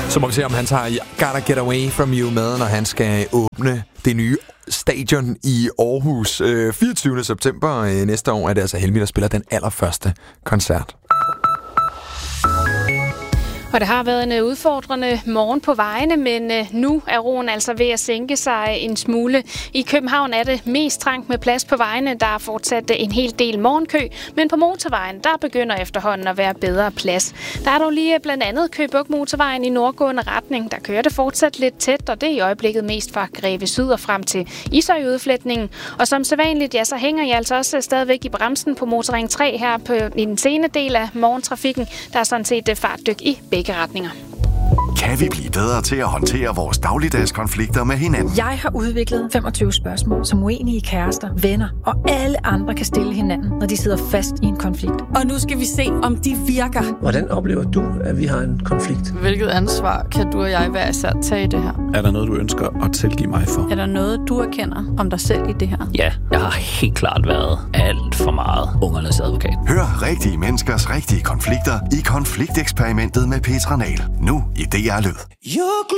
Så må vi se, om han tager Gotta Get Away From You med, når han skal åbne det nye stadion i Aarhus. 24. september næste år er det altså Helmi, der spiller den allerførste koncert. Og det har været en udfordrende morgen på vejene, men nu er roen altså ved at sænke sig en smule. I København er det mest trangt med plads på vejene. Der er fortsat en hel del morgenkø, men på motorvejen, der begynder efterhånden at være bedre plads. Der er dog lige blandt andet Køge Bugt motorvejen i nordgående retning. Der kører det fortsat lidt tæt, og det er i øjeblikket mest fra Greve Syd og frem til Ishøj-udfletningen. Og som sædvanligt, ja, så hænger jeg altså også stadigvæk i bremsen på motorring 3 her i den sene del af morgentrafikken. Der er sådan set fartdyk i begge retninger. Kan vi blive bedre til at håndtere vores dagligdagskonflikter med hinanden? Jeg har udviklet 25 spørgsmål, som uenige kærester, venner og alle andre kan stille hinanden, når de sidder fast i en konflikt. Og nu skal vi se, om de virker. Hvordan oplever du, at vi har en konflikt? Hvilket ansvar kan du og jeg hver især tage i det her? Er der noget, du ønsker at tilgive mig for? Er der noget, du erkender om dig selv i det her? Ja, jeg har helt klart været alt for meget ungernes advokat. Hør rigtige menneskers rigtige konflikter i Konflikteksperimentet med Petra Nahl. Nu i DR Lyd.